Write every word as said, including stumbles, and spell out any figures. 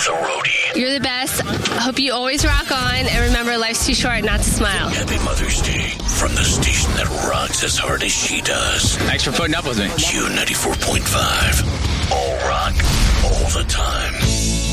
the roadie. You're the best. Hope you always rock on, and remember, life's too short not to smile. Happy Mother's Day from the station that rocks as hard as she does. Thanks for putting up with me. Q ninety-four point five. All rock, all the time.